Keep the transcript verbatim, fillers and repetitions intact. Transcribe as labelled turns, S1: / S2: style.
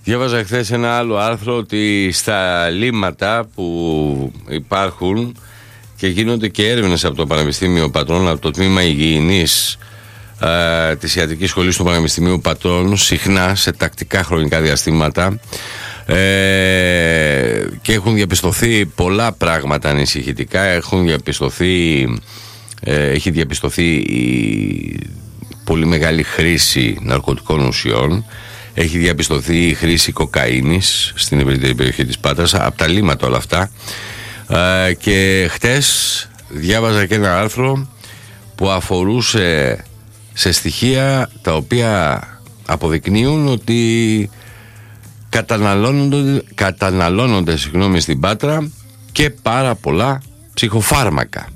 S1: Διάβαζα χθες ένα άλλο άρθρο ότι στα λίμματα που υπάρχουν και γίνονται και έρευνες από το Πανεπιστήμιο Πατρών, από το τμήμα Υγιεινής ε, της Ιατρικής Σχολής του Πανεπιστημίου Πατρών, συχνά σε τακτικά χρονικά διαστήματα, ε, και έχουν διαπιστωθεί πολλά πράγματα ανησυχητικά. Έχουν διαπιστωθεί, ε, έχει διαπιστωθεί η πολύ μεγάλη χρήση ναρκωτικών ουσιών. Έχει διαπιστωθεί η χρήση κοκαίνης στην ευρύτερη περιοχή της Πάτρας, από τα λίμματα όλα αυτά. Ε, και χτες διάβαζα και ένα άρθρο που αφορούσε σε στοιχεία τα οποία αποδεικνύουν ότι καταναλώνονται, καταναλώνονται συγγνώμη, στην Πάτρα και πάρα πολλά ψυχοφάρμακα.